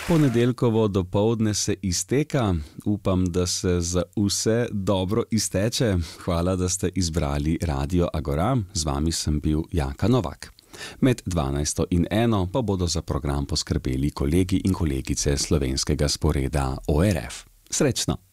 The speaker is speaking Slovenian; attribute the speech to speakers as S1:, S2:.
S1: Ponedeljkovo dopoldne se izteka, upam, da se za vse dobro izteče. Hvala, da ste izbrali Radio Agora, z vami sem bil Jaka Novak. Med 12 in 1 pa bodo za program poskrbeli kolegi in kolegice slovenskega sporeda ORF. Srečno!